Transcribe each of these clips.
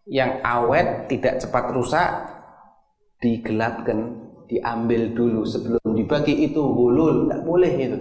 yang awet, tidak cepat rusak, digelapkan, diambil dulu sebelum dibagi. Itu hulul, tidak boleh itu.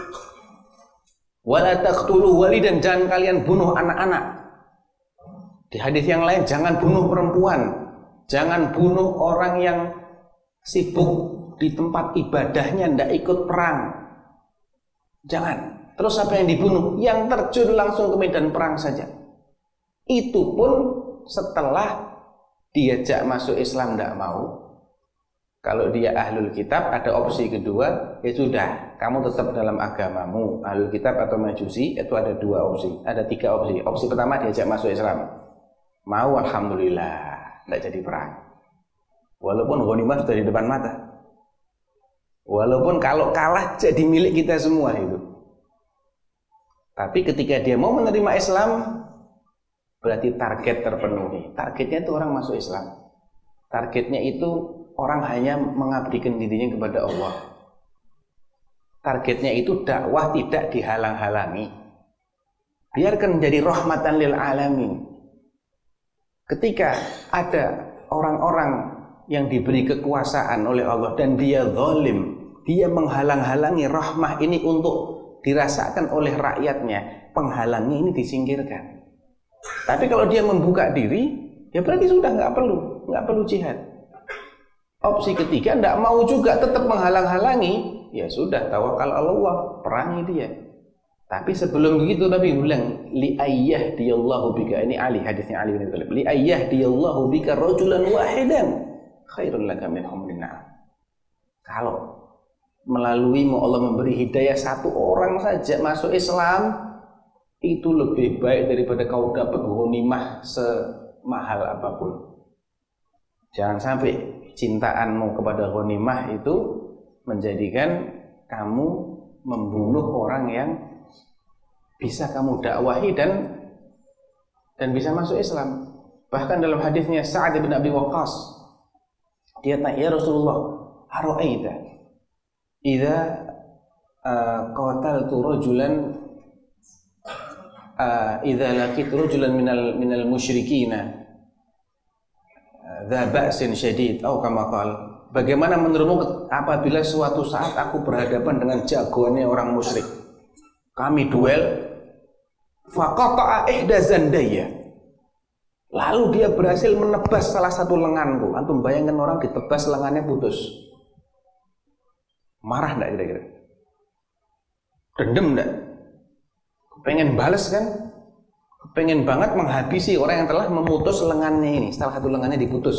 Wala taqtulu walidan, jangan kalian bunuh anak-anak. Di hadis yang lain, jangan bunuh perempuan, jangan bunuh orang yang sibuk di tempat ibadahnya, tidak ikut perang. Jangan. Terus apa yang dibunuh? Yang terjun langsung ke medan perang saja. Itu pun setelah diajak masuk Islam tidak mau. Kalau dia ahlul kitab, ada opsi kedua, ya sudah, kamu tetap dalam agamamu, ahlul kitab atau majusi. Itu ada dua opsi, ada tiga opsi. Opsi pertama, diajak masuk Islam, mau, alhamdulillah, tidak jadi perang. Walaupun ghanimah sudah di depan mata, walaupun kalau kalah jadi milik kita semua itu. Tapi ketika dia mau menerima Islam, berarti target terpenuhi. Targetnya itu orang masuk Islam. Targetnya itu orang hanya mengabdikan dirinya kepada Allah. Targetnya itu dakwah tidak dihalang-halangi. Biarkan menjadi rahmatan lil alamin. Ketika ada orang-orang yang diberi kekuasaan oleh Allah dan dia zalim, dia menghalang-halangi rahmah ini untuk dirasakan oleh rakyatnya, penghalangnya ini disingkirkan. Tapi kalau dia membuka diri, ya berarti sudah nggak perlu jihad. Opsi ketiga, tidak mau juga, tetap menghalang-halangi, ya sudah, tawakal Allah, perangi dia. Tapi sebelum begitu Nabi bilang, li ayyahdiyallahu bika, ini Ali, hadisnya Ali bin Abi Thalib, li ayyahdiyallahu bika rajulan wahidan khairun laka min humrin na'am. Kalau melaluimu Allah memberi hidayah satu orang saja masuk Islam, itu lebih baik daripada kau dapat ghanimah semahal apapun. Jangan sampai cintaanmu kepada ghanimah itu menjadikan kamu membunuh orang yang bisa kamu dakwahi dan bisa masuk Islam. Bahkan dalam hadisnya Sa'ad bin Abi Waqqas, dia tanya, ya Rasulullah, ara'aita idza qataltu rajulan idza laqitu rajulan minal musyrikina dza ba'sin syadid atau kama qala, bagaimana menurutmu apabila suatu saat aku berhadapan dengan jagoannya orang musyrik, kami duel, faqata'a ihda zandayya, lalu dia berhasil menebas salah satu lenganku. Antum bayangkan orang ditebas lengannya putus, marah enggak kira-kira? Dendam enggak? Pengen balas kan? Pengen banget menghabisi orang yang telah memutus lengannya ini. Salah satu lengannya diputus.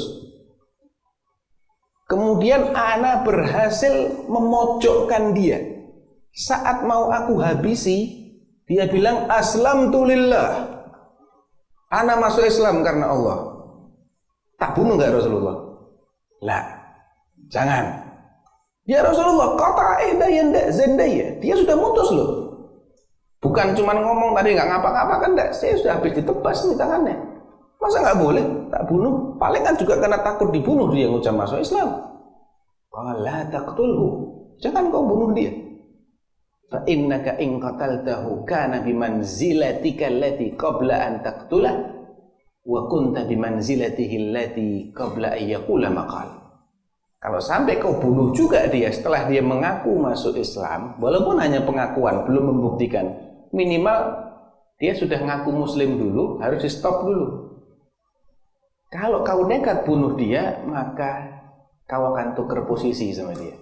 Kemudian ana berhasil memojokkan dia. Saat mau aku habisi, dia bilang aslamtu lillah, ana masuk Islam karena Allah. Tak bunuh enggak Rasulullah? Lah, jangan. Ya Rasulullah, kata zendaya, dia sudah mutus loh. Bukan cuma ngomong tadi nggak ngapa-ngapakan, enggak. Saya sudah habis ditebas nih tangannya. Masa nggak boleh tak bunuh? Paling kan juga karena takut dibunuh dia ngucap masuk Islam. Qala taqtulhu, jangan kau bunuh dia. Fa innaka in qataltahu kana bimanzilatika allati qabla an taqtulah wa kunta bimanzilatihi allati qabla an yaqula maqal. Kalau sampai kau bunuh juga dia setelah dia mengaku masuk Islam, walaupun hanya pengakuan, belum membuktikan, minimal dia sudah ngaku muslim dulu, harus di stop dulu. Kalau kau nekat bunuh dia, maka kau akan tukar posisi sama dia.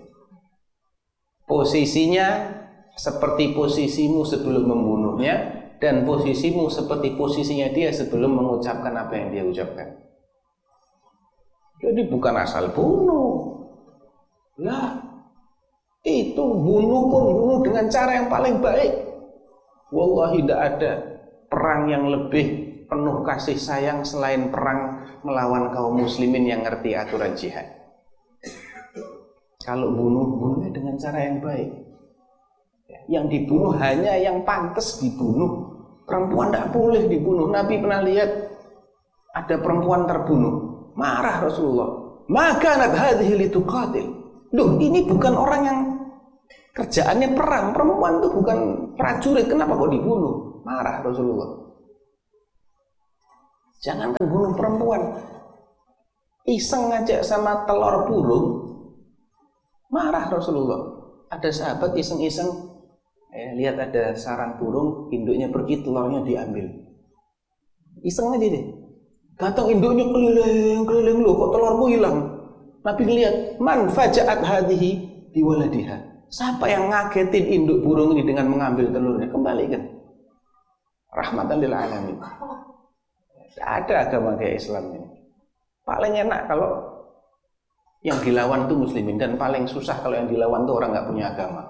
Posisinya seperti posisimu sebelum membunuhnya, dan posisimu seperti posisinya dia sebelum mengucapkan apa yang dia ucapkan. Jadi bukan asal bunuh. Lah, itu bunuh pun bunuh dengan cara yang paling baik. Wallahi tidak ada perang yang lebih penuh kasih sayang selain perang melawan kaum muslimin yang ngerti aturan jihad. Kalau bunuhnya dengan cara yang baik. Yang dibunuh hanya yang pantas dibunuh. Perempuan tidak boleh dibunuh. Nabi pernah lihat ada perempuan terbunuh, marah Rasulullah. Maka kanat hadhihi lituqatil. Loh, ini bukan orang yang kerjaannya perang. Perempuan itu bukan prajurit, kenapa kok dibunuh? Marah Rasulullah. Jangankan bunuh perempuan, iseng ngajak sama telur burung, marah Rasulullah. Ada sahabat iseng-iseng, lihat ada sarang burung, induknya pergi, telurnya diambil. Iseng aja deh. Datang induknya keliling loh, kok telurmu hilang? Nabi lihat, man faja'at hadhihi biwaladiha. Siapa yang ngagetin induk burung ini dengan mengambil telurnya? Kembalikan. Rahmatan lil alamin. Ada agama kayak Islam ini. Paling enak kalau yang dilawan itu muslimin, dan paling susah kalau yang dilawan itu orang nggak punya agama.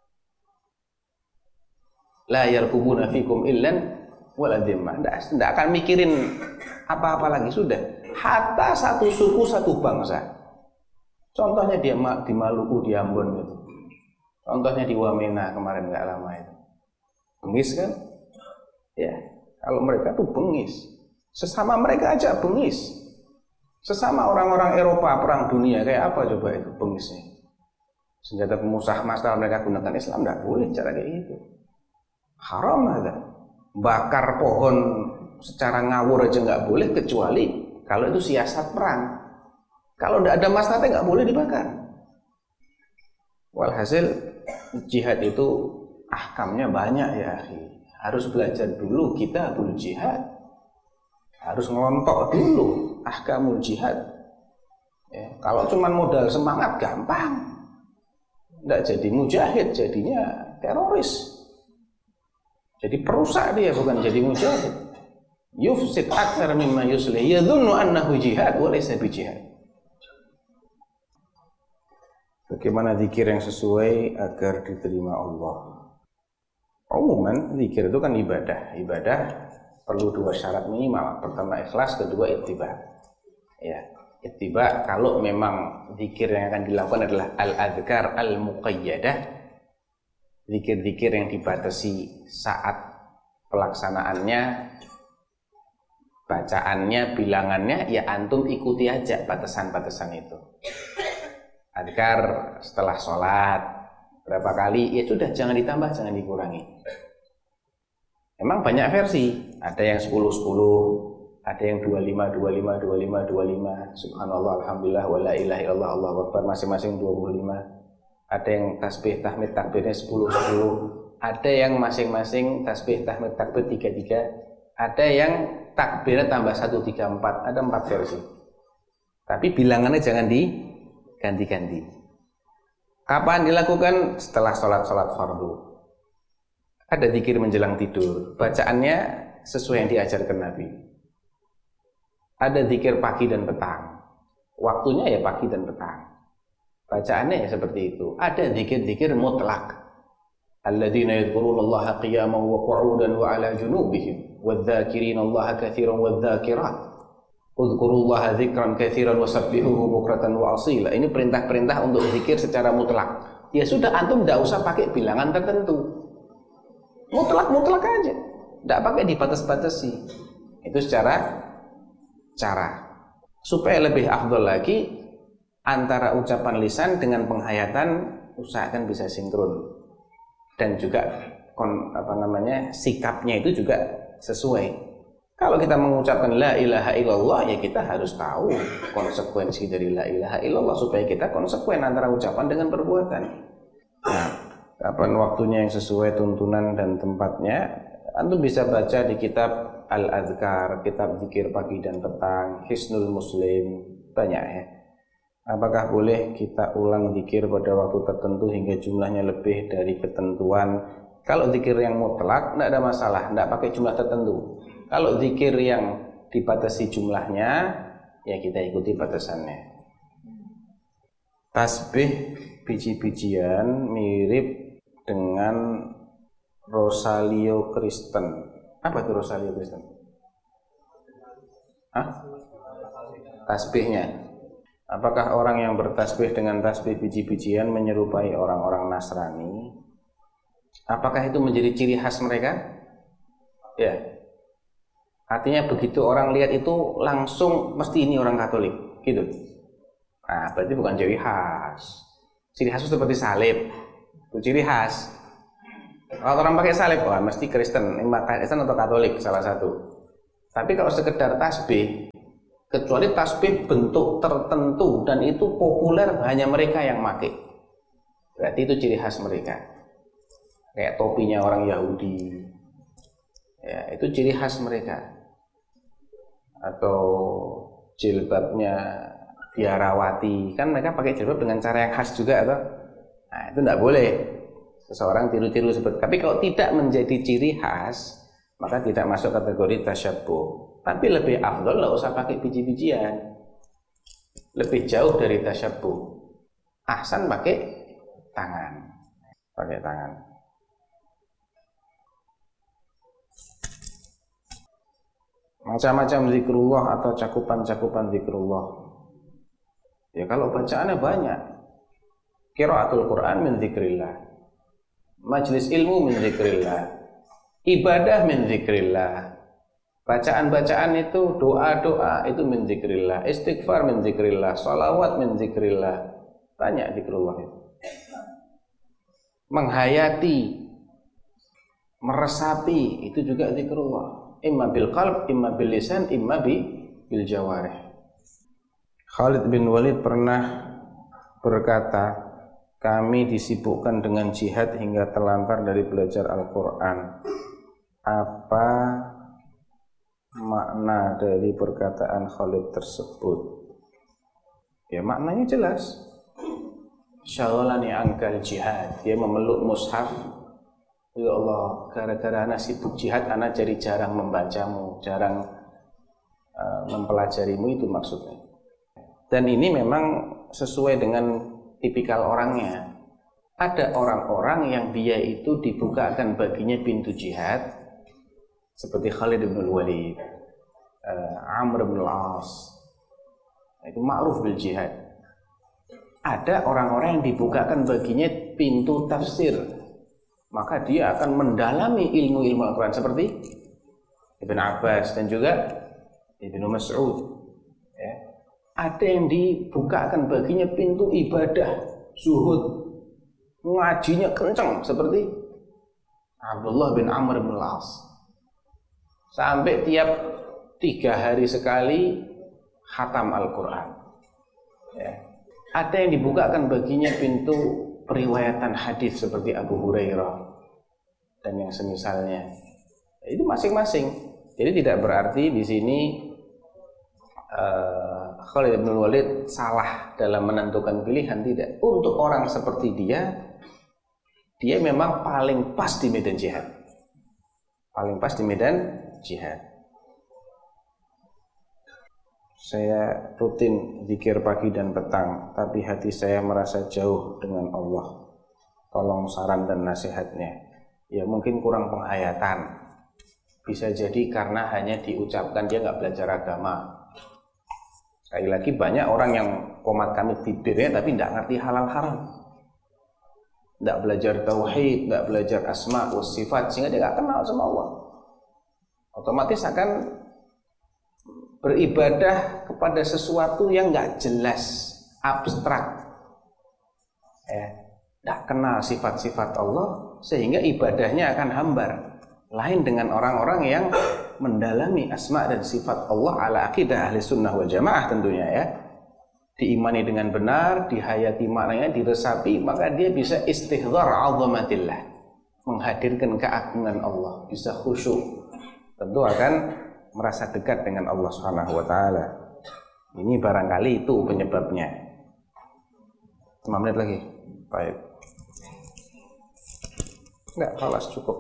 La yarqubuna fikum illan wala dhimma. Tidak akan mikirin apa-apa lagi, sudah. Hatta satu suku satu bangsa. Contohnya dia di Maluku, di Ambon itu. Contohnya di Wamena kemarin nggak lama itu. Bengis kan? Ya, kalau mereka tuh bengis. Sesama mereka aja bengis. Sesama orang-orang Eropa perang dunia kayak apa coba itu bengisnya? Senjata pemusah massal mereka gunakan, Islam nggak boleh cara kayak gitu. Haram ada. Bakar pohon secara ngawur aja nggak boleh, kecuali kalau itu siasat perang. Kalau tidak ada maslahatnya nggak boleh dibakar. Walhasil jihad itu ahkamnya banyak ya, akhi. Harus belajar dulu kita dulu jihad. Harus ngelontok dulu ahkamul jihad. Ya, kalau cuma modal semangat gampang. Tidak jadi mujahid, jadinya teroris. Jadi perusak dia, bukan jadi mujahid. Yufsid aktsar mimma yuslih, yadhunnu annahu jihad wa laysa bijihad. Bagaimana zikir yang sesuai agar diterima Allah? Umuman zikir itu kan ibadah. Ibadah perlu dua syarat minimal. Pertama ikhlas, kedua ittiba. Ya, ittiba kalau memang zikir yang akan dilakukan adalah al-adhkar al-muqayyadah, zikir-zikir yang dibatasi saat pelaksanaannya, bacaannya, bilangannya, ya antum ikuti aja batasan-batasan itu. Adhkar setelah sholat berapa kali, ya sudah, jangan ditambah, jangan dikurangi. Memang banyak versi, ada yang 10-10, ada yang 25-25-25-25, subhanallah, alhamdulillah, wa la ilaha illallah, Allahu akbar, masing-masing 25. Ada yang tasbih, tahmid, takbirnya 10-10, ada yang masing-masing tasbih, tahmid, takbir 3-3, ada yang takbirnya tambah 1-3-4, ada 4 versi. Tapi bilangannya jangan diganti-ganti. Kapan dilakukan? Setelah sholat fardu. Ada zikir menjelang tidur, bacaannya sesuai yang diajarkan Nabi. Ada zikir pagi dan petang, waktunya ya pagi dan petang, bacaannya ya seperti itu. Ada zikir-zikir mutlak, alladzina yadhkurunallaha qiyaman wa qu'udan wa 'ala junubihim wadh-dhakirinallaha katsiran wadh-dhakirat udhkurullaha dzikran katsiran wasabbihuhu bukratan wa asila. Ini perintah-perintah untuk zikir secara mutlak. Ya sudah, antum tidak usah pakai bilangan tertentu, mutlak aja, tidak pakai dibatas-batasi. Itu secara cara. Supaya lebih afdol lagi, antara ucapan lisan dengan penghayatan usahakan bisa sinkron, dan juga sikapnya itu juga sesuai. Kalau kita mengucapkan la ilaha illallah, ya kita harus tahu konsekuensi dari la ilaha illallah supaya kita konsekuen antara ucapan dengan perbuatan. Nah, kapan waktunya yang sesuai tuntunan dan tempatnya, antum bisa baca di kitab Al-Adhkar, kitab zikir pagi dan petang, Hisnul Muslim, banyak ya. Apakah boleh kita ulang zikir pada waktu tertentu hingga jumlahnya lebih dari ketentuan? Kalau zikir yang mutlak tidak ada masalah, tidak pakai jumlah tertentu. Kalau zikir yang dibatasi jumlahnya, ya kita ikuti batasannya. Tasbih biji-bijian mirip dengan Rosalia Kristen. Apa itu Rosalia Kristen? Tasbihnya. Apakah orang yang bertasbih dengan tasbih biji-bijian menyerupai orang-orang Nasrani? Apakah itu menjadi ciri khas mereka? Ya. Artinya begitu orang lihat itu langsung mesti ini orang Katolik, gitu. Nah, berarti bukan ciri khas. Ciri khas itu seperti salib, itu ciri khas. Kalau orang pakai salib, wah mesti Kristen, Kristen atau Katolik salah satu. Tapi kalau sekedar tasbih, kecuali tasbih bentuk tertentu dan itu populer hanya mereka yang pakai, berarti itu ciri khas mereka. Kayak topinya orang Yahudi, ya itu ciri khas mereka. Atau jilbabnya biarawati, kan mereka pakai jilbab dengan cara yang khas juga, atau nah itu tidak boleh seseorang tiru-tiru seperti. Tapi kalau tidak menjadi ciri khas, maka tidak masuk kategori tasyabbuh. Tapi lebih afdol nggak usah pakai biji-bijian, lebih jauh dari tasyabbuh. Ahsan pakai tangan, macam-macam zikrullah atau cakupan-cakupan zikrullah. Ya kalau bacaannya banyak, qiraatul Quran min zikrillah, majlis ilmu min zikrillah, ibadah min zikrillah, bacaan-bacaan itu, doa-doa itu min zikrillah, istighfar min zikrillah, salawat min zikrillah, banyak zikrullah itu. Menghayati, meresapi itu juga zikrullah, imma bil qalb, imma bil lisan, imma bil jawarih. Khalid bin Walid pernah berkata, kami disibukkan dengan jihad hingga terlantar dari belajar Al-Quran. Apa makna dari perkataan Khalid tersebut? Ya maknanya jelas. Syaghalani angkal jihad. Dia memeluk mushaf. Ya Allah, gara-gara anak sibuk jihad, anak jadi jarang membacamu, jarang mempelajarimu, itu maksudnya. Dan ini memang sesuai dengan tipikal orangnya. Ada orang-orang yang dia itu dibukakan baginya pintu jihad, seperti Khalid bin Walid, Amr bin Al-As, itu ma'ruf bil jihad. Ada orang-orang yang dibukakan baginya pintu tafsir, maka dia akan mendalami ilmu-ilmu Al-Quran, seperti Ibn Abbas dan juga Ibnu Mas'ud. Ada yang dibukakan baginya pintu ibadah, zuhud, ngajinya kencang, seperti Abdullah bin Amr bin Al-As. Sampai tiap 3 hari sekali khatam Al-Quran. Ya. Ada yang dibukakan baginya pintu periwayatan hadis seperti Abu Hurairah dan yang semisalnya. Itu masing-masing. Jadi tidak berarti di sini Khalid bin Walid salah dalam menentukan pilihan, tidak. Untuk orang seperti dia memang paling pas di medan jihad. Paling pas di medan jihad. Saya rutin zikir pagi dan petang, tapi hati saya merasa jauh dengan Allah. Tolong saran dan nasihatnya. Ya mungkin kurang penghayatan. Bisa jadi karena hanya diucapkan, dia nggak belajar agama. Sekali lagi banyak orang yang komat kamit bibirnya tapi tidak ngerti halal haram, tidak belajar tauhid, tidak belajar asma wa sifat, sehingga dia nggak kenal sama Allah. Otomatis akan beribadah kepada sesuatu yang nggak jelas, abstrak, tidak kenal sifat-sifat Allah, sehingga ibadahnya akan hambar. Lain dengan orang-orang yang mendalami asma dan sifat Allah ala akidah ahli sunnah wal jamaah tentunya, ya. Diimani dengan benar, dihayati maknanya, diresapi, maka dia bisa istihdzar azamatillah, menghadirkan keagungan Allah, bisa khusyuk, tentu akan merasa dekat dengan Allah Subhanahu wa taala. Ini barangkali itu penyebabnya. 5 menit lagi. Baik. Enggak, kelas cukup.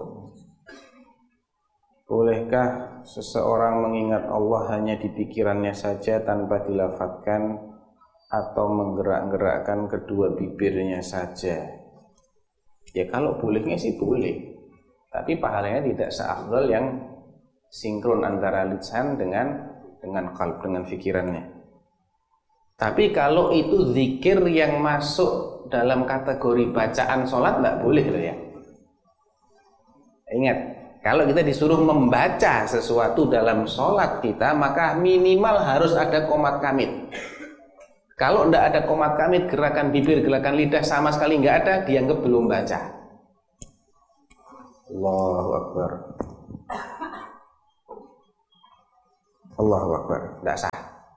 Bolehkah seseorang mengingat Allah hanya di pikirannya saja tanpa dilafadzkan, atau menggerak-gerakkan kedua bibirnya saja? Ya kalau bolehnya sih boleh, tapi pahalanya tidak seafdal yang sinkron antara lisan dengan qalb, dengan pikirannya. Tapi kalau itu zikir yang masuk dalam kategori bacaan sholat, tidak boleh loh ya. Ingat, kalau kita disuruh membaca sesuatu dalam sholat kita, maka minimal harus ada qomat kamit. Kalau tidak ada qomat kamit, gerakan bibir, gerakan lidah sama sekali nggak ada, dianggap belum baca. Allahu Akbar. Allahu Akbar, tidak sah.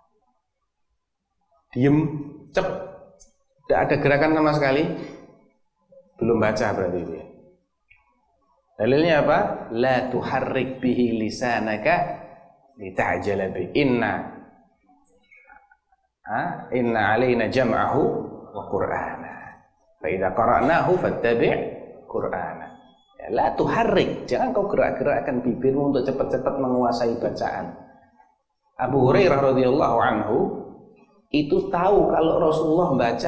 Diem, cep, tidak ada gerakan sama sekali, belum baca berarti dia. Dalilnya apa? La tuharrik bihi lisanaka lita'jala bi. Inna alaina jam'ahu wa qur'ana. Fa idza qara'nahu fattabi' qur'ana. Ya, la tuharrik, jangan kau gerak-gerakkan bibirmu untuk cepat-cepat menguasai bacaan. Abu Hurairah radhiyallahu anhu itu tahu kalau Rasulullah baca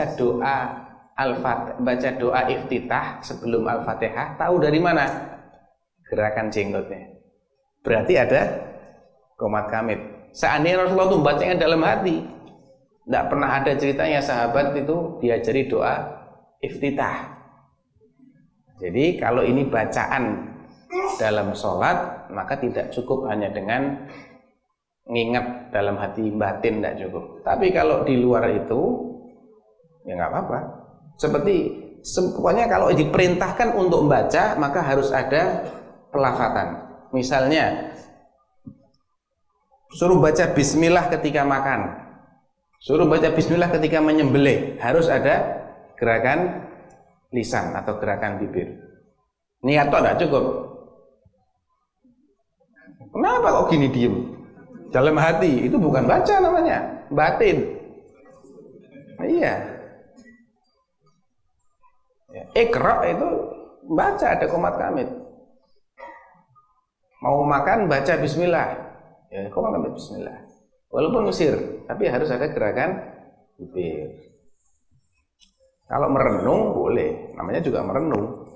doa iftitah sebelum Al-Fatihah, tahu dari mana? Gerakan jenggotnya. Berarti ada qomat kamit. Seandainya Rasulullah itu bacanya dalam hati, tidak pernah ada ceritanya sahabat itu diajari doa iftitah. Jadi kalau ini bacaan dalam sholat, maka tidak cukup hanya dengan ngingat dalam hati batin, tidak cukup. Tapi kalau di luar itu, ya nggak apa-apa. Pokoknya kalau diperintahkan untuk membaca, maka harus ada pelafatan. Misalnya suruh baca bismillah ketika makan, suruh baca bismillah ketika menyembelih, harus ada gerakan lisan atau gerakan bibir. Niat itu tidak cukup. Kenapa kok gini diem? Dalam hati, itu bukan baca namanya, batin. Iya. Iqra itu baca, ada qomat kamit. Mau makan baca bismillah, ya qomat kamit bismillah. Walaupun Mesir, tapi harus ada gerakan bibir. Kalau merenung boleh, namanya juga merenung.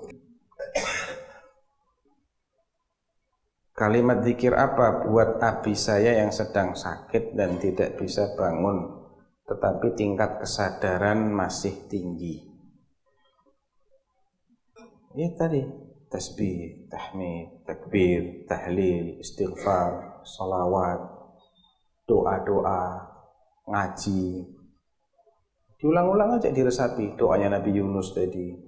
Kalimat zikir apa buat abi saya yang sedang sakit dan tidak bisa bangun, tetapi tingkat kesadaran masih tinggi? Ya tadi, tasbih, tahmid, takbir, tahlil, istighfar, salawat, doa-doa, ngaji. Diulang-ulang aja, diresapi doanya Nabi Yunus tadi.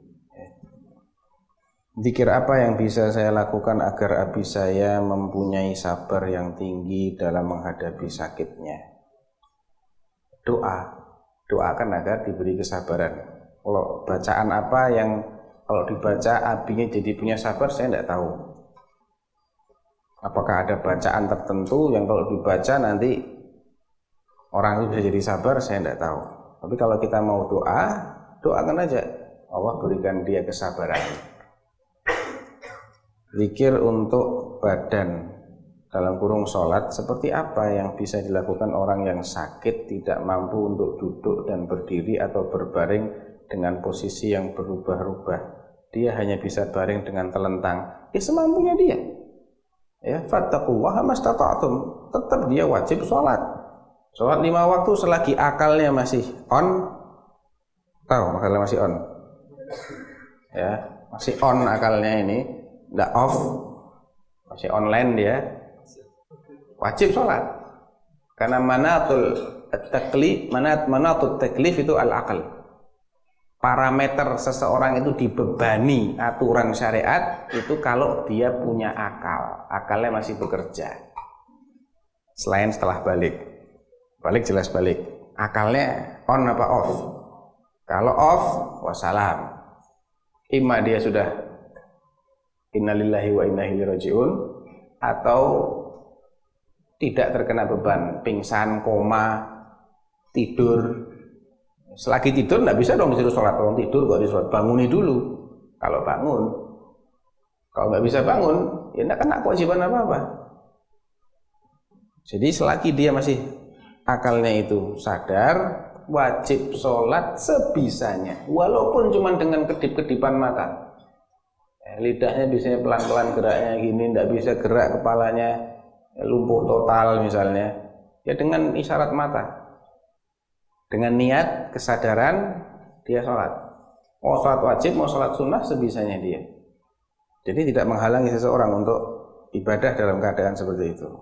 Zikir apa yang bisa saya lakukan agar abi saya mempunyai sabar yang tinggi dalam menghadapi sakitnya? Doakan agar diberi kesabaran. Kalau bacaan apa yang kalau dibaca abinya jadi punya sabar, saya tidak tahu. Apakah ada bacaan tertentu yang kalau dibaca nanti orang itu bisa jadi sabar, saya tidak tahu. Tapi kalau kita mau doakan aja, Allah berikan dia kesabaran. Zikir untuk badan dalam kurung sholat seperti apa yang bisa dilakukan orang yang sakit, tidak mampu untuk duduk dan berdiri atau berbaring dengan posisi yang berubah-ubah. Dia hanya bisa baring dengan telentang. Semampunya dia. Ya, fattaqullaha mastata'tum. Tetap dia wajib sholat. Sholat 5 waktu selagi akalnya masih on. Tahu akalnya masih on? Ya, masih on akalnya ini. Tidak off, masih online dia, wajib sholat. Karena manatul taklif itu al-aql. Parameter seseorang itu dibebani aturan syariat itu kalau dia punya akal, akalnya masih bekerja. Selain setelah balik jelas balik. Akalnya on apa off? Kalau off, wassalam. Imma dia sudah innalillahi wa inna ilaihi raji'un, atau tidak terkena beban, pingsan, koma, tidur. Selagi tidur tidak bisa dong disuruh sholat. Orang tidur kok disuruh banguni dulu. Kalau bangun, kalau nggak bisa bangun, ya tidak kena kewajiban apa-apa. Jadi selagi dia masih akalnya itu sadar, wajib sholat sebisanya, walaupun cuma dengan kedip-kedipan mata. Lidahnya biasanya pelan-pelan geraknya gini, tidak bisa gerak kepalanya, lumpuh total misalnya, ya dengan isyarat mata, dengan niat kesadaran dia sholat. Mau sholat wajib, mau sholat sunnah sebisanya dia. Jadi tidak menghalangi seseorang untuk ibadah dalam keadaan seperti itu.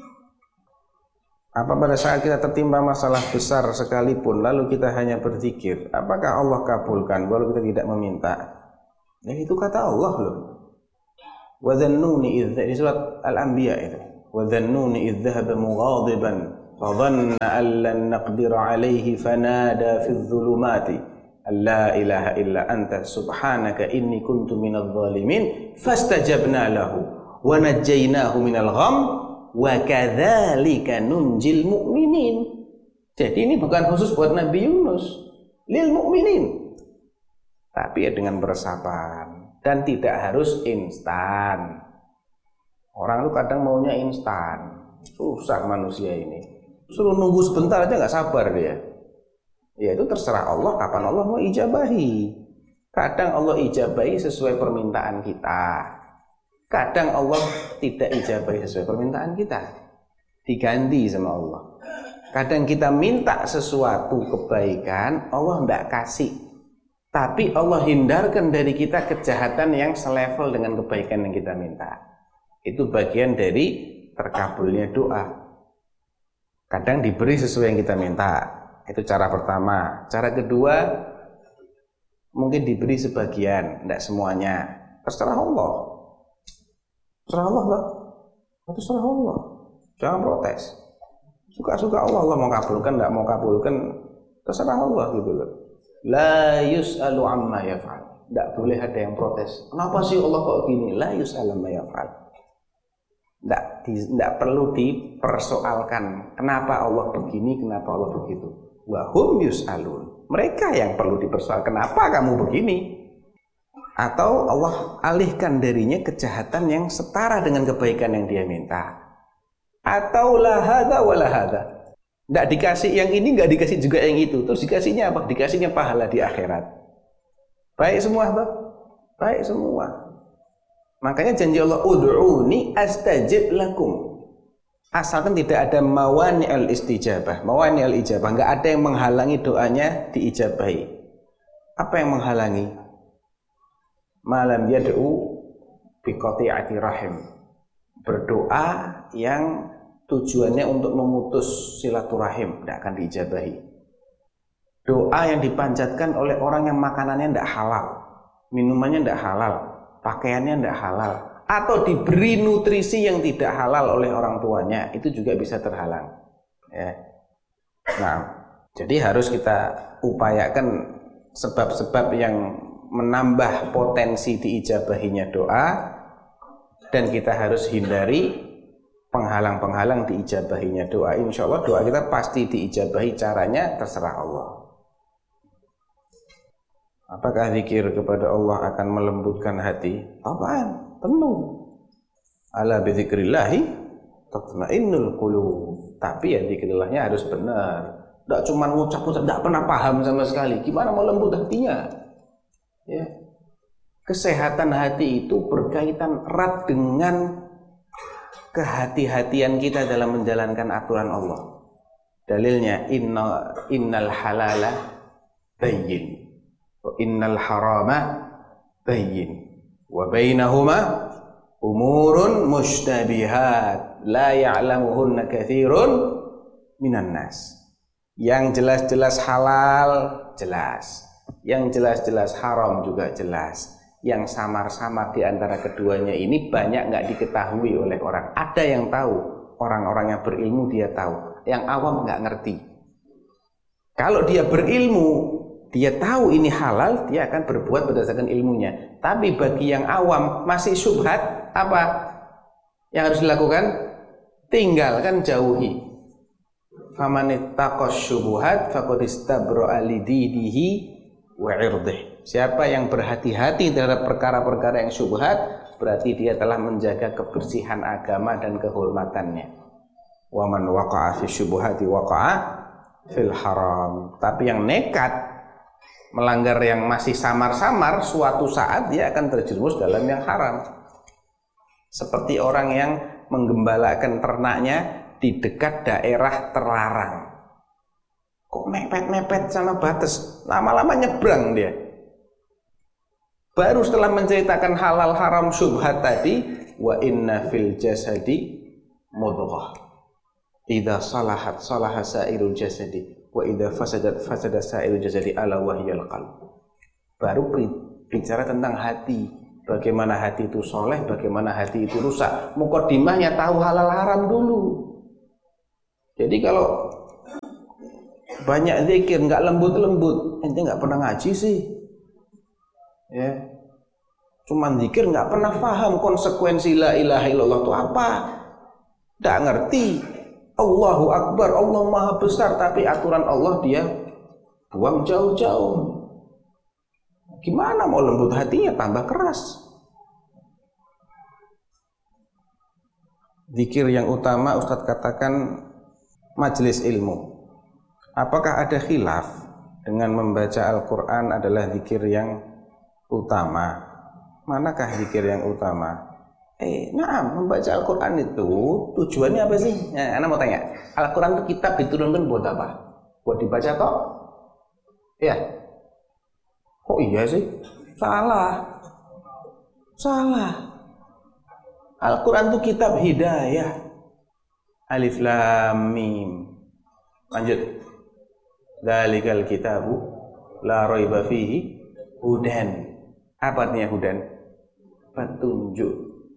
Apa pada saat kita tertimpa masalah besar sekalipun lalu kita hanya berzikir, apakah Allah kabulkan walau kita tidak meminta? Ya itu kata Allah loh. Wa dhannuni idz, di surat Al-Anbiya itu. wa dhannuni idh dhahaba mughadiban fa dhanna an lan naqdir alayhi fanada fi dhulumati la ilaha illa anta subhanaka inni kuntu minadh dhalimin fastajabna lahu wa najjaynahu minal gham wa kadzalika nunjil mu'minin. Jadi ini bukan khusus buat Nabi Yunus, lil mu'minin, tapi ya dengan bersabar dan tidak harus instan. Orang itu kadang maunya instan, susah manusia ini. Suruh nunggu sebentar aja nggak sabar dia. Ya itu terserah Allah kapan Allah mau ijabahi. Kadang Allah ijabahi sesuai permintaan kita, kadang Allah tidak ijabahi sesuai permintaan kita, diganti sama Allah. Kadang kita minta sesuatu kebaikan, Allah tidak kasih, tapi Allah hindarkan dari kita kejahatan yang selevel dengan kebaikan yang kita minta. Itu bagian dari terkabulnya doa. Kadang diberi sesuai yang kita minta, itu cara pertama. Cara kedua, mungkin diberi sebagian, tidak semuanya. Terserah Allah. Terserah Allah lah. Terserah Allah. Jangan protes. Suka-suka Allah, Allah mau kabulkan, tidak mau kabulkan, terserah Allah gitu loh. La yus'alu amma yaf'al. Tidak boleh ada yang protes. Kenapa sih Allah kok gini? La yus'alu amma yaf'al. Tidak perlu dipersoalkan. Kenapa Allah begini, kenapa Allah begitu. Wa hum yus'alun. Mereka yang perlu dipersoalkan. Kenapa kamu begini? Atau Allah alihkan darinya kejahatan yang setara dengan kebaikan yang dia minta. Atau lahada walahada, tidak dikasih yang ini, nggak dikasih juga yang itu. Terus dikasihnya apa? Dikasihnya pahala di akhirat. Baik semua, toh? Baik semua. Makanya janji Allah, ud'uni astajib lakum. Asalkan tidak ada mawani al-istijabah, mawani al-ijabah, nggak ada yang menghalangi doanya diijabahi. Apa yang menghalangi? Malam yad'u biqati'ati rahim. Berdoa yang tujuannya untuk memutus silaturahim tidak akan diijabahi. Doa yang dipanjatkan oleh orang yang makanannya tidak halal, minumannya tidak halal, pakaiannya tidak halal, atau diberi nutrisi yang tidak halal oleh orang tuanya, itu juga bisa terhalang. Ya. Nah, jadi harus kita upayakan sebab-sebab yang menambah potensi diijabahinya doa. Dan kita harus hindari penghalang-penghalang diijabahinya doa. Insya Allah doa kita pasti diijabahi, caranya terserah Allah. Apakah zikir kepada Allah akan melembutkan hati? Apaan? Penuh. Ala bizikrillahi tatmainnul qulub. Tapi ya zikrillahnya harus benar. Tidak cuma ngucap-ngucap, tidak pernah paham sama sekali. Gimana mau lembut hatinya? Ya. Kesehatan hati itu berkaitan erat dengan kehati-hatian kita dalam menjalankan aturan Allah. Dalilnya innal halala bayyin wa innal harama bayyin wa bainahuma umurun mushtabihat la ya'lamuhunna katsirun minan nas. Yang jelas-jelas halal jelas, yang jelas-jelas haram juga jelas. Yang samar-samar di antara keduanya ini banyak nggak diketahui oleh orang. Ada yang tahu, orang-orang yang berilmu dia tahu, yang awam nggak ngerti. Kalau dia berilmu, dia tahu ini halal, dia akan berbuat berdasarkan ilmunya. Tapi bagi yang awam masih syubhat, apa yang harus dilakukan? Tinggalkan, jauhi. Famanittaqash syubuhat faqad istabra'a lidinihi wa 'irdihi. Siapa yang berhati-hati terhadap perkara-perkara yang syubhat, berarti dia telah menjaga kebersihan agama dan kehormatannya. Wa man waqa'a fi syubhati waqa'a fil haram. Tapi yang nekat melanggar yang masih samar-samar, suatu saat dia akan terjerumus dalam yang haram. Seperti orang yang menggembalakan ternaknya di dekat daerah terlarang. Kok mepet-mepet sama batas, lama-lama nyebrang dia. Baru setelah menceritakan halal haram syubhat tadi, wa inna fil jasadi mudghah. Idza salahat salaha sairul jasadi wa idza fasadat fasada sairul jasadi ala wahyal qalb. Baru bicara tentang hati, Bagaimana hati itu soleh, bagaimana hati itu rusak. Muqaddimahnya tahu halal haram dulu. Jadi kalau banyak zikir nggak lembut-lembut, ente nggak pernah ngaji sih. Ya. Cuman zikir nggak pernah paham konsekuensi la ilaha illallah itu apa. Nggak ngerti. Allahu Akbar, Allah Maha Besar, tapi aturan Allah dia buang jauh-jauh. Gimana mau lembut hatinya, tambah keras. Zikir yang utama Ustadz katakan majelis ilmu. Apakah ada khilaf dengan membaca Al-Quran adalah zikir yang utama? Manakah zikir yang utama? Membaca Al-Quran itu tujuannya apa sih? Nah, Anda mau tanya, Al-Quran itu kitab diturunkan buat apa? Buat dibaca toh? Ya. Oh iya sih? Salah. Al-Quran itu kitab hidayah. Alif Lam Mim. Lanjut. Dzalikal kitabu la raiba fihi hudan. Apa artinya hudan? Petunjuk.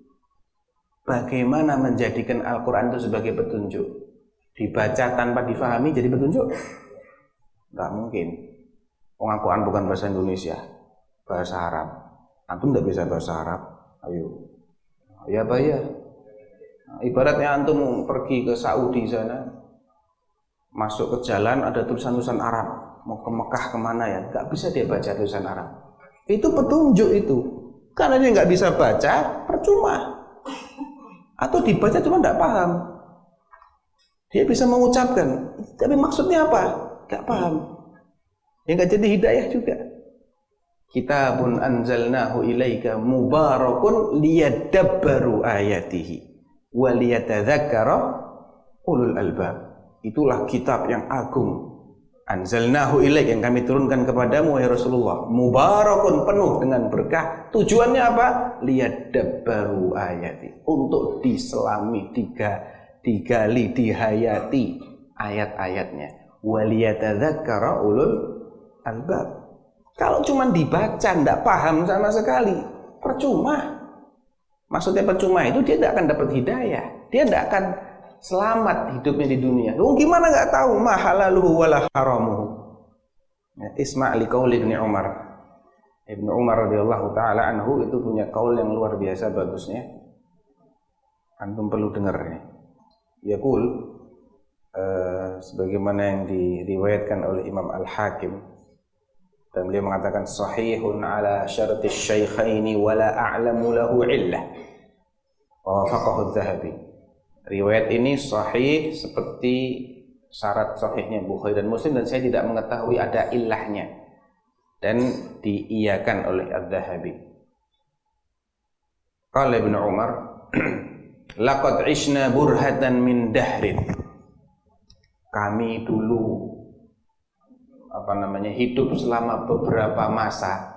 Bagaimana menjadikan Al-Quran itu sebagai petunjuk? Dibaca tanpa difahami jadi petunjuk? Enggak mungkin. Al-Quran bukan bahasa Indonesia, bahasa Arab. Antum enggak bisa bahasa Arab? Ayo. Ya Pak ya. Ibaratnya antum pergi ke Saudi sana, masuk ke jalan ada tulisan-tulisan Arab, mau ke Mekah kemana ya, nggak bisa dia baca tulisan Arab. Itu petunjuk itu, karena dia nggak bisa baca, percuma. Atau dibaca cuma nggak paham. Dia bisa mengucapkan, tapi maksudnya apa? Nggak paham. Ya nggak jadi hidayah juga. Kitabun anzalnahu ilaika mubarakun liyadabbaru ayatihi wa liyatadzakkara ulul albab. Itulah kitab yang agung. Anzalnahu ilaik, yang kami turunkan kepadamu wahai Rasulullah. Mubarakun, penuh dengan berkah. Tujuannya apa? Liyadabbaru ayati. Untuk diselami, digali, dihayati ayat-ayatnya. Waliyatadzakkara ulul albab. Kalau cuma dibaca, tidak paham sama sekali, percuma. Maksudnya percuma itu dia tidak akan dapat hidayah. Dia tidak akan selamat hidupnya di dunia. Gimana nggak tahu ma halaluhu wala haramuhu. Isma' li qauli Ibnu Umar. Ibnu Umar radhiyallahu taala anhu itu punya qaul yang luar biasa bagusnya. Antum perlu dengar nih. Yaqul sebagaimana yang diriwayatkan oleh Imam Al-Hakim, dan beliau mengatakan sahihun ala syartis syaikhaini wala a'lamu lahu illah. Wa wafaqahu Adz-Dzahabi. Riwayat ini sahih seperti syarat sahihnya Bukhari dan Muslim, dan saya tidak mengetahui ada ilahnya, dan diiyakan oleh Adz-Dzahabi. Qala Ibnu Umar, laqad ishna burhatan min dahrin. Kami dulu hidup selama beberapa masa.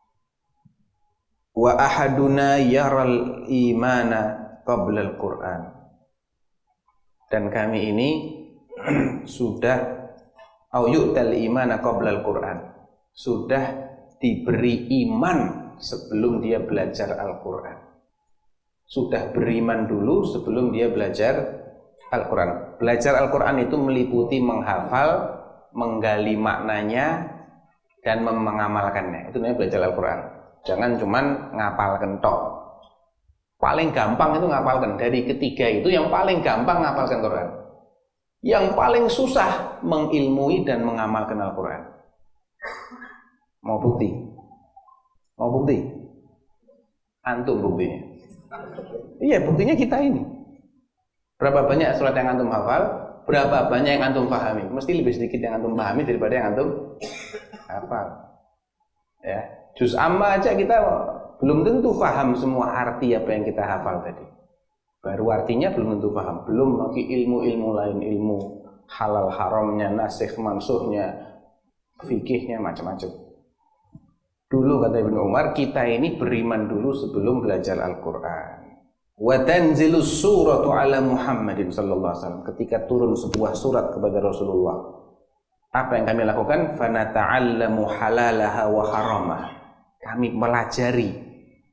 Wa ahaduna yaral imana qabla al-Qur'an. Dan kami ini sudah yu'tal imana qabla al-Qur'an. Sudah diberi iman sebelum dia belajar Al-Qur'an. Sudah beriman dulu sebelum dia belajar Al-Quran. Belajar Al-Quran itu meliputi menghafal, menggali maknanya, dan mengamalkannya. Itu namanya belajar Al-Quran. Jangan cuman ngapalkan tok. Paling gampang itu ngapalkan. Dari ketiga itu yang paling gampang ngapalkan Quran. Yang paling susah mengilmui dan mengamalkan Al-Quran. Mau bukti? Mau bukti? Antum buktinya. Iya, buktinya kita ini. Berapa banyak surat yang antum hafal? Berapa banyak yang antum pahami? Mesti lebih sedikit yang antum pahami daripada yang antum hafal. Ya, juz amma aja kita belum tentu paham semua arti apa yang kita hafal tadi. Baru artinya belum tentu paham. Belum lagi ilmu-ilmu lain, ilmu halal haramnya, nasikh mansuhnya, fikihnya, macam-macam. Dulu kata Ibnu Umar, kita ini beriman dulu sebelum belajar Al-Quran. Wa tanzilus suratu ala Muhammadin sallallahu alaihi wasallam. Ketika turun sebuah surat kepada Rasulullah, apa yang kami lakukan? Fanata'allamu halalaha wa haramah. Kami melajari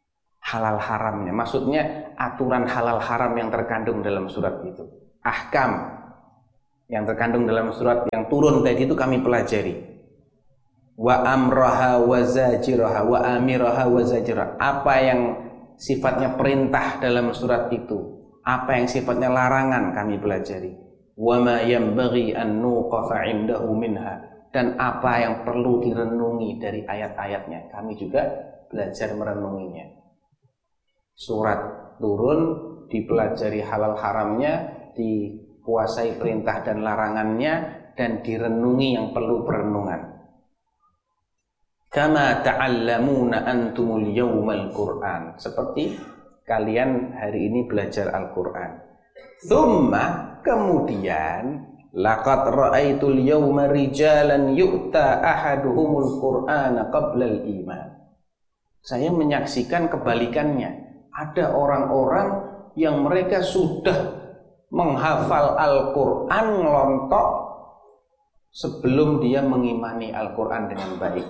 halal haramnya. Maksudnya aturan halal haram yang terkandung dalam surat itu. Ahkam yang terkandung dalam surat yang turun tadi itu kami pelajari. Wa amraha wa zajiraha wa amiraha wa zajiraha. Apa yang sifatnya perintah dalam surat itu, apa yang sifatnya larangan kami pelajari. Wa ma yanbaghi an nuqafa 'indahu minha. Dan apa yang perlu direnungi dari ayat-ayatnya, kami juga belajar merenunginya. Surat turun, dipelajari halal haramnya, dikuasai perintah dan larangannya, dan direnungi yang perlu perenungan. Kama ta'allamuna antumul yawmal Qur'an, seperti kalian hari ini belajar Al-Qur'an. Tsumma, kemudian laqad ra'aitul yawma rijalan yu'ta ahaduhumul Qur'ana qablal iman. Saya menyaksikan kebalikannya. Ada orang-orang yang mereka sudah menghafal Al-Qur'an ngelontok sebelum dia mengimani Al-Qur'an dengan baik.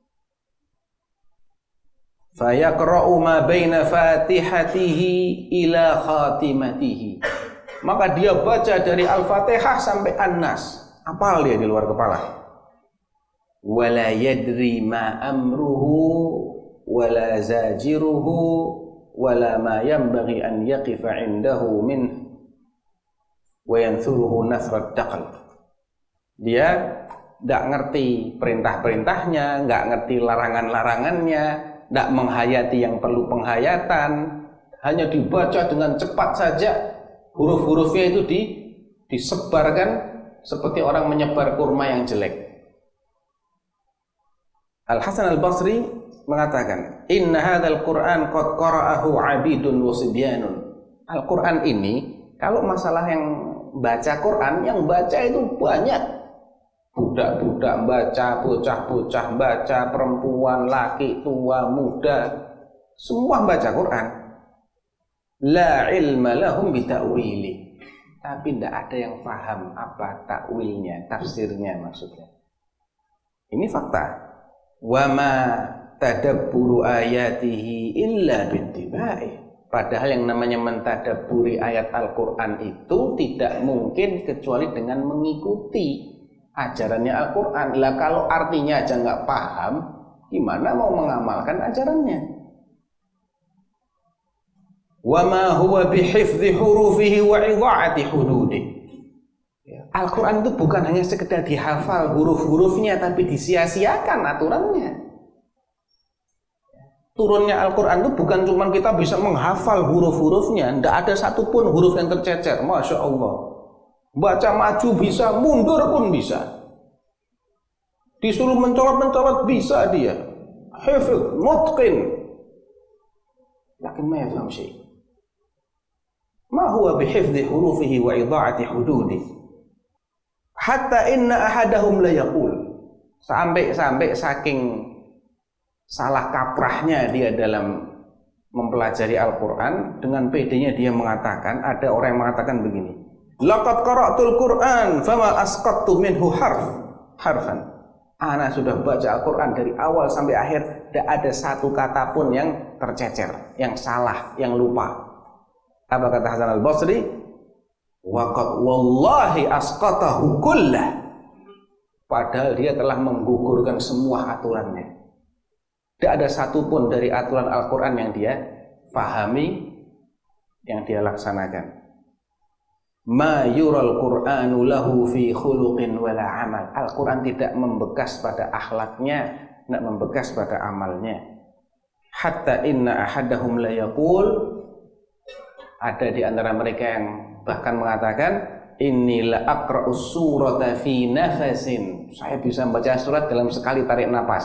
Fayaqra'u ma baina fatihatihi ila khatimatihi. Maka dia baca dari Al-Fatihah sampai An-Nas. Apal dia di luar kepala. Wala yadri ma amruhu wala zajiruhu wala ma yanbaghi an yaqifa 'indahu min wa yansuruhu nasrat daqal. Dia enggak ngerti perintah-perintahnya, enggak ngerti larangan-larangannya, enggak menghayati yang perlu penghayatan, hanya dibaca dengan cepat saja. Huruf-hurufnya itu disebarkan seperti orang menyebar kurma yang jelek. Al-Hasan Al-Basri mengatakan, "Inna hadzal Qur'an qad qara'ahu 'abidun wa sibyanun." Al-Qur'an ini, kalau masalah yang baca Quran, yang baca itu banyak. Budak-budak baca, bocah-bocah baca, perempuan, laki, tua, muda, semua baca Quran. La ilma lahum bita'wili. Tapi tidak ada yang paham apa takwilnya, tafsirnya maksudnya. Ini fakta. Wa ma tadabburu ayatihi illa bittiba'i. Padahal yang namanya mentadabburi ayat Al-Qur'an itu tidak mungkin kecuali dengan mengikuti ajarannya Al-Qur'an. Lah kalau artinya aja nggak paham, gimana mau mengamalkan ajarannya? Wa ma huwa bihifdzi hurufihi wa idha'ati hududihi. Al-Qur'an itu bukan hanya sekedar dihafal huruf-hurufnya, tapi disia-siakan aturannya. Turunnya Al-Qur'an itu bukan cuma kita bisa menghafal huruf-hurufnya, tidak ada satupun huruf yang tercecer. Masya Allah. Baca maju bisa, mundur pun bisa. Disuruh mencolot-mencolot bisa dia. Hifdz, mutqin. Lakin ma yafham syai'. Ma huwa bihifdzi hurufihi wa idha'ati hududihi. Hatta inna ahadahum la yaqul. Sampai saking salah kaprahnya dia dalam mempelajari Al-Qur'an, dengan pedenya dia mengatakan, ada orang yang mengatakan begini. Laqad qara'tul Qur'an fama asqattu minhu harfan. Ana sudah baca Al-Qur'an dari awal sampai akhir, tidak ada satu kata pun yang tercecer, yang salah, yang lupa. Apa kata Hasan Al-Basri? Waqad wallahi asqatahu kullah. Padahal dia telah menggugurkan semua aturannya. Tidak ada satupun dari aturan Al-Qur'an yang dia fahami, yang dia laksanakan. Ma yural Qur'anu lahu fi khuluqin wala amal. Al-Qur'an tidak membekas pada akhlaknya, tidak membekas pada amalnya. Hatta inna ahadahum la yaqul, ada di antara mereka yang bahkan mengatakan, innila aqra'us surata fi nafasin. Saya bisa membaca surat dalam sekali tarik napas.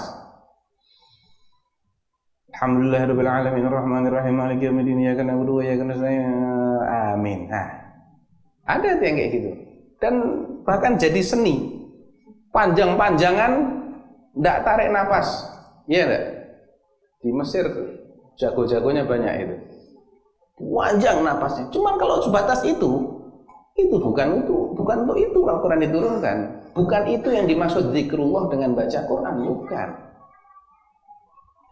Alhamdulillahirabbil alamin arrahmanir rahim maliki yaumiddin iyyaka na'budu wa iyyaka nasta'in. Amin. Nah, ada yang kayak gitu. Dan bahkan jadi seni. Panjang-panjangan enggak tarik napas. Iya enggak? Di Mesir jago-jagonya banyak itu. Panjang napasnya. Cuman kalau sebatas itu bukan untuk itu Al-Qur'an diturunkan. Bukan itu yang dimaksud zikrullah dengan baca Quran, bukan.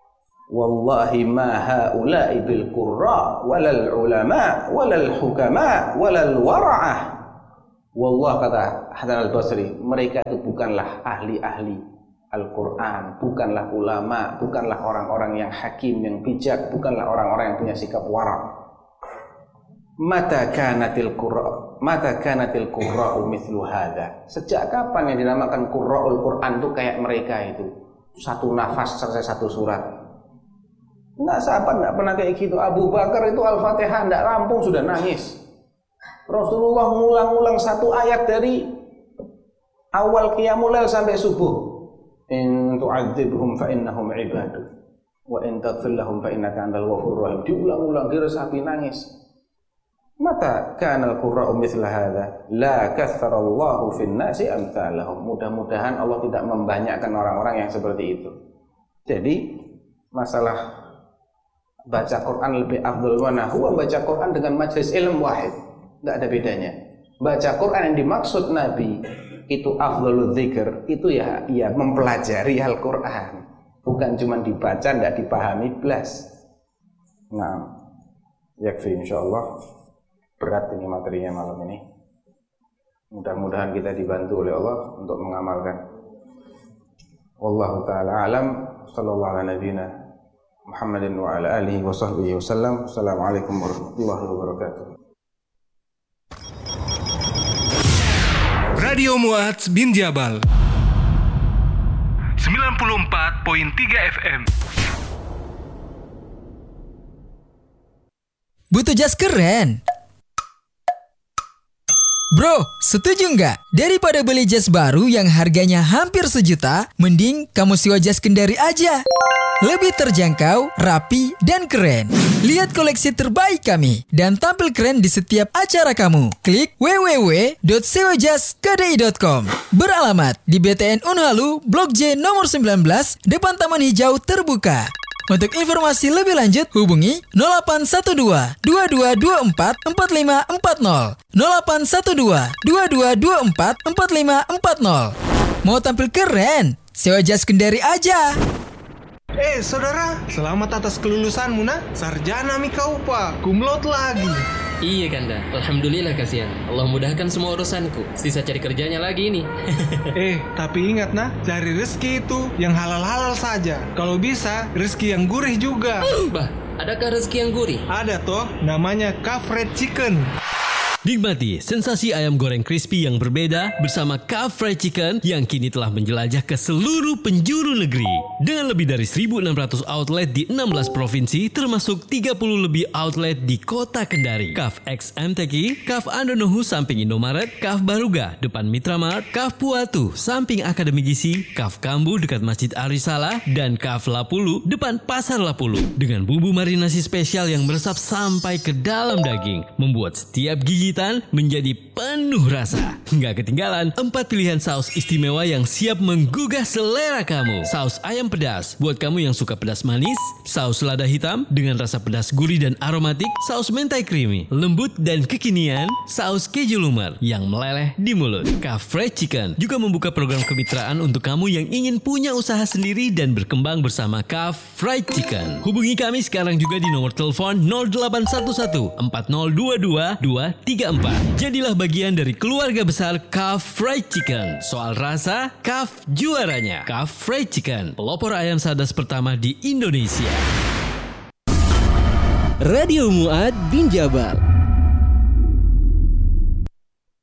wallahi ma haula'i bil qurra walal ulama walal hukama walal wara'ah. Wallah, kata Hasan al-Basri, mereka itu bukanlah ahli-ahli Al-Quran, bukanlah ulama, bukanlah orang-orang yang hakim, yang bijak, bukanlah orang-orang yang punya sikap wara'. Mata kanatil qurra'u mithlu hadha. Sejak kapan yang dinamakan qurra'ul Quran itu kayak mereka itu? Satu nafas selesai satu surat. Enggak, sahabat enggak pernah kayak gitu. Abu Bakar itu Al-Fatihah enggak rampung sudah nangis. Rasulullah ngulang-ulang satu ayat dari awal qiyamul lail sampai subuh. In tu'adzibhum fa innahum ibaduk wa in taghfir lahum fa innaka antal ghafurur rahim. Diulang-ulang diresapi nangis. Mata kanal qurra'u mithla hadza la katharallahu fin nasi amsalahum. Mudah-mudahan Allah tidak membanyakkan orang-orang yang seperti itu. Jadi masalah baca Quran lebih afdal mana? Huwa baca Quran dengan majlis ilmu wahid. Enggak ada bedanya. Baca Quran yang dimaksud Nabi itu afdhalul dzikr, itu ya mempelajari Al-Qur'an. Bukan cuma dibaca enggak dipahami blas. Nah, yakfi insyaallah. Berat ini materinya malam ini. Mudah-mudahan kita dibantu oleh Allah untuk mengamalkan. Wallahu taala alam. Sallallahu ala nabiyyina Muhammadin wa ala alihi wa sahbihi wasallam. Assalamualaikum warahmatullahi wabarakatuh. Radio Mu'adz bin Jabal 94.3 FM. Butuh jas keren? Bro, setuju nggak? Daripada beli jas baru yang harganya hampir 1 juta, mending kamu sewa jas Kendari aja. Lebih terjangkau, rapi, dan keren. Lihat koleksi terbaik kami dan tampil keren di setiap acara kamu. Klik www.sewajaskdi.com. Beralamat di BTN Unhalu, Blok J nomor 19, depan Taman Hijau Terbuka. Untuk informasi lebih lanjut, hubungi 0812 2224 4540. 0812 2224 4540. Mau tampil keren? Sewa jas Kendari aja. Saudara, selamat atas kelulusanmu, nak. Sarjana mi kau, Pak. Cum laude lagi. Iya Kanda, alhamdulillah kasihan. Allah mudahkan semua urusanku. Sisa cari kerjanya lagi ini. Tapi ingat nak, cari rezeki itu yang halal-halal saja. Kalau bisa, rezeki yang gurih juga. Bah, adakah rezeki yang gurih? Ada toh, namanya Kaf Fried Chicken. Nikmati sensasi ayam goreng crispy yang berbeda bersama Kaf Fried Chicken yang kini telah menjelajah ke seluruh penjuru negeri. Dengan lebih dari 1.600 outlet di 16 provinsi termasuk 30 lebih outlet di kota Kendari. Kaf X MTQ, Kaf Andonohu samping Indomaret, Kaf Baruga depan Mitramart, Kaf Puatu samping Akademi Gizi, Kaf Kambu dekat Masjid Arisala, dan Kaf Lapulu depan Pasar Lapulu. Dengan bumbu marinasi spesial yang meresap sampai ke dalam daging, membuat setiap gigi menjadi penuh rasa. Nggak ketinggalan 4 pilihan saus istimewa yang siap menggugah selera kamu. Saus ayam pedas buat kamu yang suka pedas manis, saus lada hitam dengan rasa pedas gurih dan aromatik, saus mentai creamy, lembut dan kekinian, saus keju lumer yang meleleh di mulut. Kaf Fried Chicken juga membuka program kemitraan untuk kamu yang ingin punya usaha sendiri dan berkembang bersama Kaf Fried Chicken. Hubungi kami sekarang juga di nomor telepon 0811 4022 234. Jadilah bagian dari keluarga besar Kaf Fried Chicken. Soal rasa, Kaf juaranya. Kaf Fried Chicken, pelopor ayam sadas pertama di Indonesia. Radio Mu'adz bin Jabal